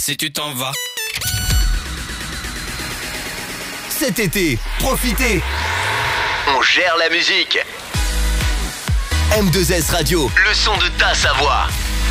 si tu t'en vas. Cet été, profitez. On gère la musique. M2S Radio, Le son de ta Savoie.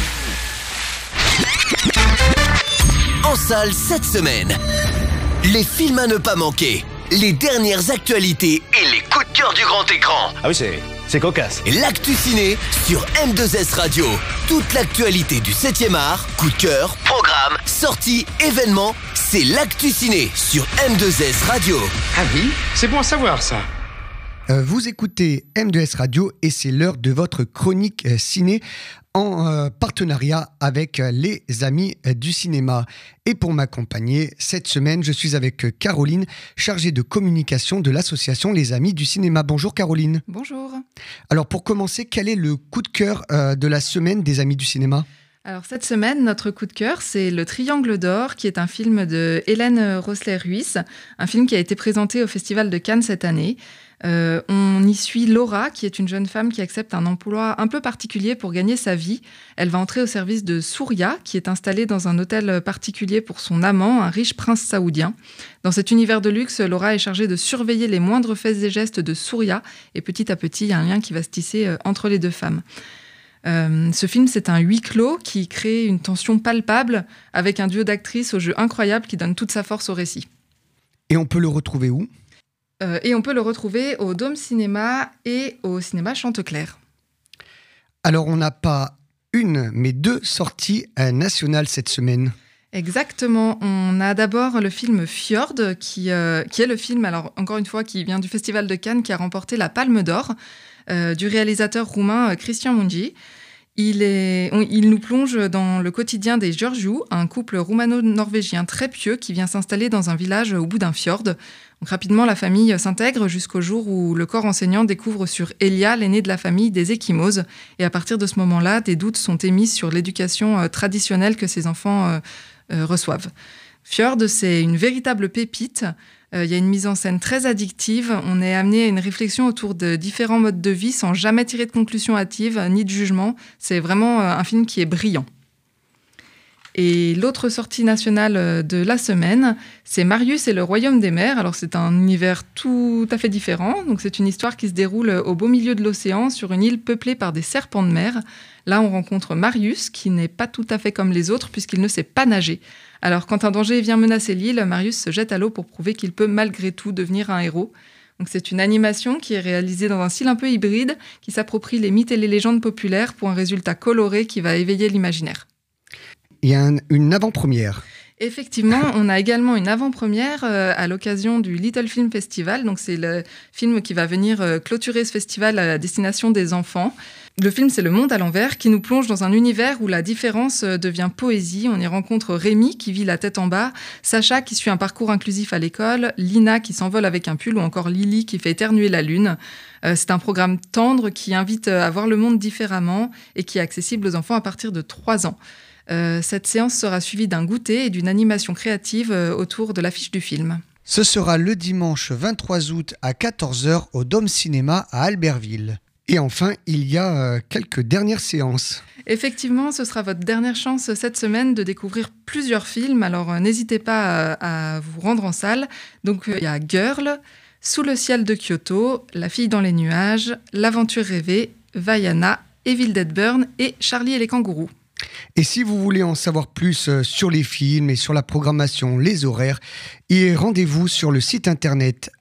en salle cette semaine. Les films à ne pas manquer, les dernières actualités Et les coups de cœur du grand écran. Ah oui, c'est cocasse. et l'actu ciné sur M2S Radio. Toute l'actualité du 7e art, coup de cœur, Programme. sorties, événements, c'est l'actu ciné sur M2S Radio. Ah oui, c'est bon à savoir ça. Vous écoutez M2S Radio et c'est l'heure de votre chronique ciné en partenariat avec les Amis du cinéma. Et pour m'accompagner, cette semaine, je suis avec Caroline, chargée de communication de l'association Les Amis du cinéma. Bonjour Caroline. Bonjour. Alors pour commencer, quel est le coup de cœur de la semaine des Amis du cinéma ? Alors cette semaine, notre coup de cœur, c'est Le Triangle d'Or, qui est un film de Hélène Rossler-Ruiz, un film qui a été présenté au Festival de Cannes cette année. On y suit Laura, qui est une jeune femme qui accepte un emploi un peu particulier pour gagner sa vie. Elle va entrer au service de Surya, qui est installé dans un hôtel particulier pour son amant, un riche prince saoudien. Dans cet univers de luxe, Laura est chargée de surveiller les moindres faits et gestes de Surya, et petit à petit, il y a un lien qui va se tisser entre les deux femmes. Ce film, c'est un huis clos qui crée une tension palpable avec un duo d'actrices au jeu incroyable qui donne toute sa force au récit. Et on peut le retrouver où ? Et on peut le retrouver au Dôme Cinéma et au cinéma Chanteclair. Alors on n'a pas une, mais deux sorties nationales cette semaine. Exactement. On a d'abord le film Fjord, qui est le film, alors encore une fois, qui vient du Festival de Cannes, qui a remporté la Palme d'Or, du réalisateur roumain Cristian Mungi. Il nous plonge dans le quotidien des Georgiou, un couple roumano-norvégien très pieux qui vient s'installer dans un village au bout d'un fjord. Donc, rapidement, la famille s'intègre jusqu'au jour où le corps enseignant découvre sur Elia, l'aîné de la famille, des ecchymoses. Et à partir de ce moment-là, des doutes sont émis sur l'éducation traditionnelle que ces enfants reçoivent. Fjord, c'est une véritable pépite. Il y a une mise en scène très addictive. On est amené à une réflexion autour de différents modes de vie sans jamais tirer de conclusion hâtive ni de jugement. C'est vraiment un film qui est brillant. Et l'autre sortie nationale de la semaine, c'est Marius et le Royaume des mers. Alors c'est un univers tout à fait différent. Donc c'est une histoire qui se déroule au beau milieu de l'océan sur une île peuplée par des serpents de mer. Là, on rencontre Marius, qui n'est pas tout à fait comme les autres puisqu'il ne sait pas nager. Alors quand un danger vient menacer l'île, Marius se jette à l'eau pour prouver qu'il peut malgré tout devenir un héros. Donc c'est une animation qui est réalisée dans un style un peu hybride, qui s'approprie les mythes et les légendes populaires pour un résultat coloré qui va éveiller l'imaginaire. Il y a une avant-première. Effectivement, on a également une avant-première à l'occasion du Little Film Festival. Donc, c'est le film qui va venir clôturer ce festival à destination des enfants. Le film, c'est Le Monde à l'envers, qui nous plonge dans un univers où la différence devient poésie. On y rencontre Rémi, qui vit la tête en bas, Sacha, qui suit un parcours inclusif à l'école, Lina, qui s'envole avec un pull, ou encore Lily, qui fait éternuer la lune. C'est un programme tendre qui invite à voir le monde différemment et qui est accessible aux enfants à partir de 3 ans. Cette séance sera suivie d'un goûter et d'une animation créative autour de l'affiche du film. Ce sera le dimanche 23 août à 14h au Dôme Cinéma à Albertville. Et enfin, il y a quelques dernières séances. Effectivement, ce sera votre dernière chance cette semaine de découvrir plusieurs films. Alors n'hésitez pas à vous rendre en salle. Donc il y a Girl, Sous le ciel de Kyoto, La fille dans les nuages, L'aventure rêvée, Vaiana, Evil Dead Burn et Charlie et les kangourous. Et si vous voulez en savoir plus sur les films et sur la programmation, les horaires, et rendez-vous sur le site internet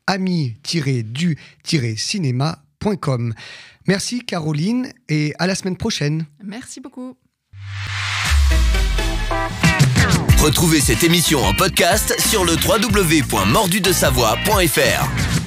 ami-du-cinéma.com. Merci Caroline et à la semaine prochaine. Merci beaucoup. Retrouvez cette émission en podcast sur le www.mordudesavoie.fr.